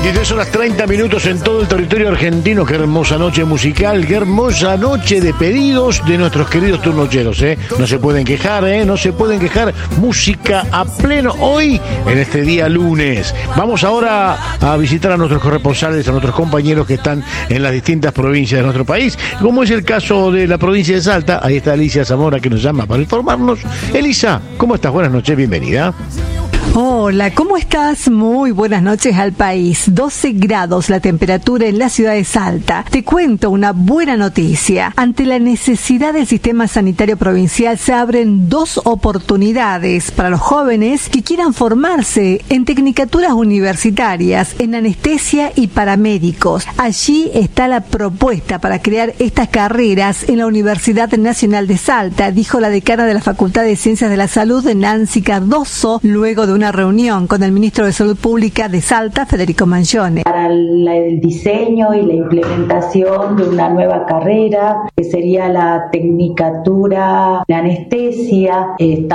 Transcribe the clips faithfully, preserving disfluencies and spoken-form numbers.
veintitrés horas treinta minutos en todo el territorio argentino. Qué hermosa noche musical, qué hermosa noche de pedidos de nuestros queridos turnocheros, ¿eh? No se pueden quejar, ¿eh? No se pueden quejar. Música a pleno hoy, en este día lunes. Vamos ahora a visitar a nuestros corresponsales, a nuestros compañeros que están en las distintas provincias de nuestro país, como es el caso de la provincia de Salta. Ahí está Alicia Zamora, que nos llama para informarnos. Elisa, ¿cómo estás? Buenas noches, bienvenida. Hola, ¿cómo estás? Muy buenas noches al país. doce grados la temperatura en la ciudad de Salta. Te cuento una buena noticia. Ante la necesidad del sistema sanitario provincial se abren dos oportunidades para los jóvenes que quieran formarse en tecnicaturas universitarias, en anestesia y paramédicos. Allí está la propuesta para crear estas carreras en la Universidad Nacional de Salta, dijo la decana de la Facultad de Ciencias de la Salud, Nancy Cardoso, luego de una reunión con el ministro de Salud Pública de Salta, Federico Mangione. Para el diseño y la implementación de una nueva carrera, que sería la tecnicatura de anestesia,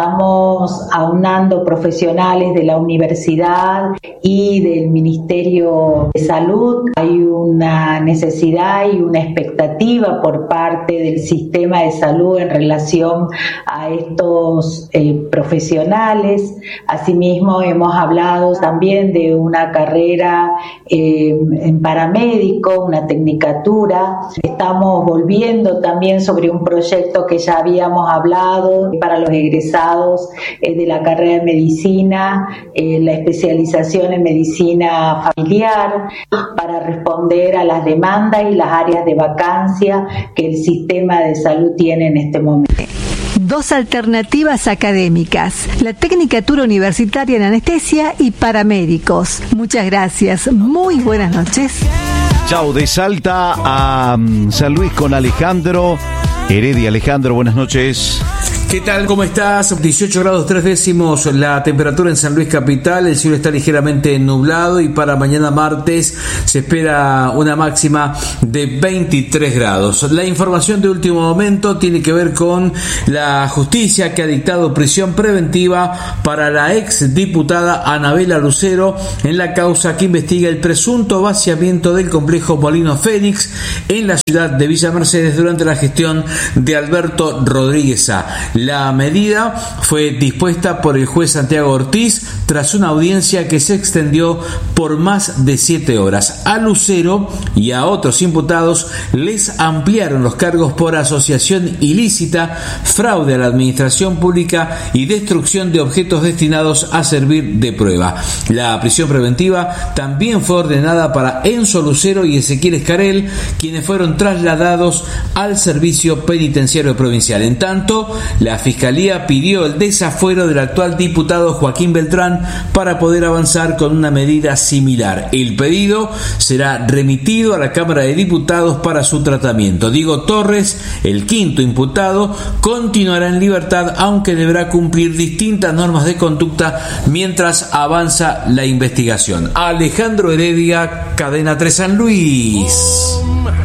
estamos aunando profesionales de la universidad y del Ministerio de Salud. Hay una necesidad y una expectativa por parte del sistema de salud en relación a estos eh, profesionales. Asimismo, hemos hablado también de una carrera eh, en paramédico, una tecnicatura. Estamos volviendo también sobre un proyecto que ya habíamos hablado para los egresados eh, de la carrera de medicina, eh, la especialización en medicina familiar, para responder a las demandas y las áreas de vacancia que el sistema de salud tiene en este momento. Dos alternativas académicas, la tecnicatura universitaria en anestesia y paramédicos. Muchas gracias, muy buenas noches. Chao, de Salta a um, San Luis con Alejandro Heredia. Alejandro, buenas noches. ¿Qué tal? ¿Cómo estás? dieciocho grados tres décimos la temperatura en San Luis capital, el cielo está ligeramente nublado y para mañana martes se espera una máxima de veintitrés grados. La información de último momento tiene que ver con la justicia que ha dictado prisión preventiva para la ex diputada Anabela Lucero en la causa que investiga el presunto vaciamiento del complejo Molino Fénix en la ciudad de Villa Mercedes durante la gestión de Alberto Rodríguez Sá. La medida fue dispuesta por el juez Santiago Ortiz tras una audiencia que se extendió por más de siete horas. A Lucero y a otros imputados les ampliaron los cargos por asociación ilícita, fraude a la administración pública y destrucción de objetos destinados a servir de prueba. La prisión preventiva también fue ordenada para Enzo Lucero y Ezequiel Escarel, quienes fueron trasladados al servicio penitenciario provincial. En tanto, la Fiscalía pidió el desafuero del actual diputado Joaquín Beltrán para poder avanzar con una medida similar. El pedido será remitido a la Cámara de Diputados para su tratamiento. Diego Torres, el quinto imputado, continuará en libertad, aunque deberá cumplir distintas normas de conducta mientras avanza la investigación. Alejandro Heredia, Cadena tres San Luis.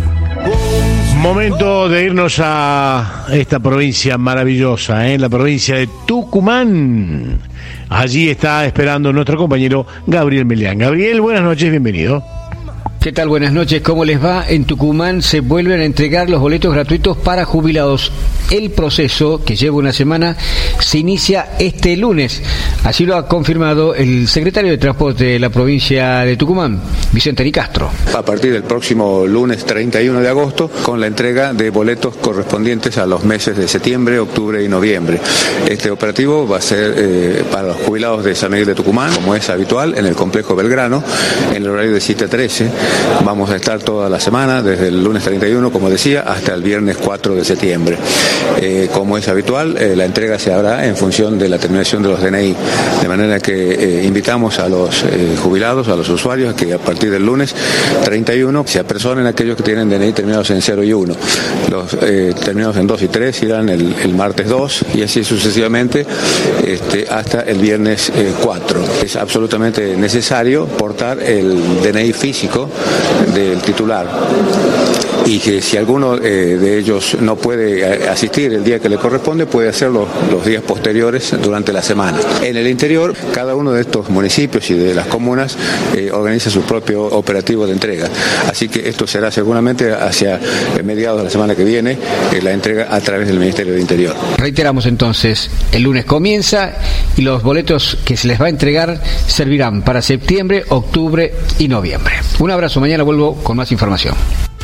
Momento de irnos a esta provincia maravillosa, ¿eh? La provincia de Tucumán. Allí está esperando nuestro compañero Gabriel Melián. Gabriel, buenas noches, bienvenido. ¿Qué tal? Buenas noches, ¿cómo les va? En Tucumán se vuelven a entregar los boletos gratuitos para jubilados. El proceso, que lleva una semana, se inicia este lunes. Así lo ha confirmado el secretario de Transporte de la provincia de Tucumán, Vicente Nicastro. A partir del próximo lunes treinta y uno de agosto, con la entrega de boletos correspondientes a los meses de septiembre, octubre y noviembre. Este operativo va a ser eh, para los jubilados de San Miguel de Tucumán, como es habitual, en el complejo Belgrano, en el horario de siete a trece. Vamos a estar toda la semana, desde el lunes treinta y uno, como decía, hasta el viernes cuatro de septiembre. Eh, como es habitual, eh, la entrega se hará en función de la terminación de los D N I, de manera que eh, invitamos a los eh, jubilados, a los usuarios, que a partir del lunes treinta y uno se apersonen aquellos que tienen D N I terminados en cero y uno. Los eh, terminados en dos y tres irán el, el martes dos y así sucesivamente este, hasta el viernes eh, cuatro. Es absolutamente necesario portar el D N I físico del titular. y que si alguno eh, de ellos no puede asistir el día que le corresponde, puede hacerlo los días posteriores durante la semana. En el interior, cada uno de estos municipios y de las comunas eh, organiza su propio operativo de entrega. Así que esto será seguramente hacia mediados de la semana que viene, eh, la entrega a través del Ministerio de Interior. Reiteramos entonces, el lunes comienza y los boletos que se les va a entregar servirán para septiembre, octubre y noviembre. Un abrazo, mañana vuelvo con más información.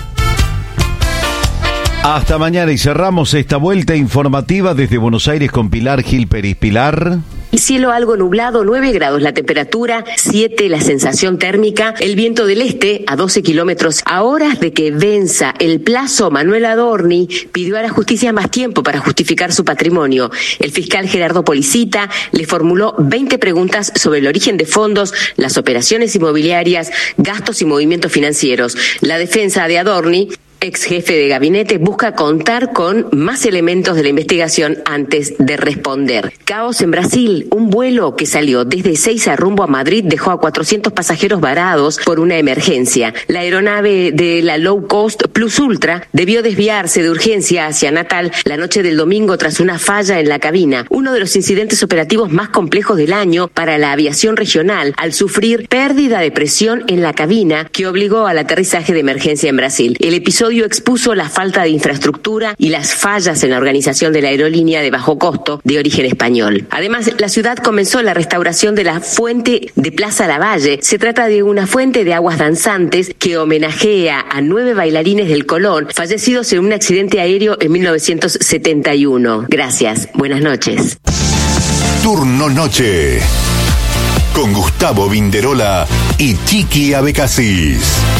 Hasta mañana y cerramos esta vuelta informativa desde Buenos Aires con Pilar Gil Peris. Pilar. Cielo algo nublado, nueve grados la temperatura, siete la sensación térmica, el viento del este a doce kilómetros. A horas de que venza el plazo, Manuel Adorni pidió a la justicia más tiempo para justificar su patrimonio. El fiscal Gerardo Policita le formuló veinte preguntas sobre el origen de fondos, las operaciones inmobiliarias, gastos y movimientos financieros. La defensa de Adorni, ex jefe de gabinete, busca contar con más elementos de la investigación antes de responder. Caos en Brasil. Un vuelo que salió desde Ezeiza rumbo a Madrid dejó a cuatrocientos pasajeros varados por una emergencia. La aeronave de la low cost Plus Ultra debió desviarse de urgencia hacia Natal la noche del domingo tras una falla en la cabina, uno de los incidentes operativos más complejos del año para la aviación regional, al sufrir pérdida de presión en la cabina que obligó al aterrizaje de emergencia en Brasil. El episodio expuso la falta de infraestructura y las fallas en la organización de la aerolínea de bajo costo de origen español. Además, la ciudad comenzó la restauración de la fuente de Plaza Lavalle. Se trata de una fuente de aguas danzantes que homenajea a nueve bailarines del Colón fallecidos en un accidente aéreo en mil novecientos setenta y uno. Gracias. Buenas noches. Turno Noche con Gustavo Vinderola y Chiqui Abecassis.